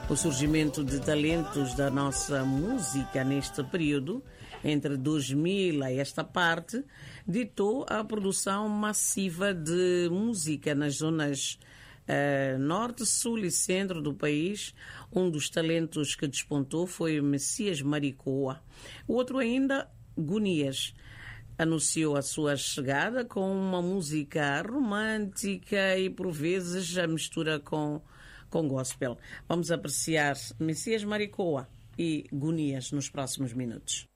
O surgimento de talentos da nossa música neste período, entre 2000 a esta parte, ditou a produção massiva de música nas zonas norte, sul e centro do país. Um dos talentos que despontou foi Messias Maricoa. O outro ainda, Gunias, anunciou a sua chegada com uma música romântica e por vezes a mistura com gospel. Vamos apreciar Messias Maricoa e Gunias nos próximos minutos.